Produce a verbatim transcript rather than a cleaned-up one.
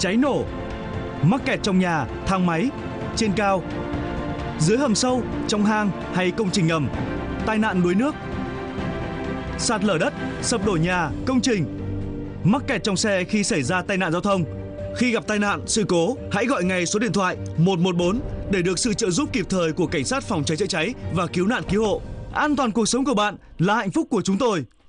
cháy nổ, mắc kẹt trong nhà, thang máy, trên cao, dưới hầm sâu, trong hang hay công trình ngầm, tai nạn đuối nước, sạt lở đất, sập đổ nhà, công trình, mắc kẹt trong xe khi xảy ra tai nạn giao thông. Khi gặp tai nạn, sự cố, hãy gọi ngay số điện thoại một một bốn để được sự trợ giúp kịp thời của cảnh sát phòng cháy chữa cháy và cứu nạn cứu hộ. An toàn cuộc sống của bạn là hạnh phúc của chúng tôi.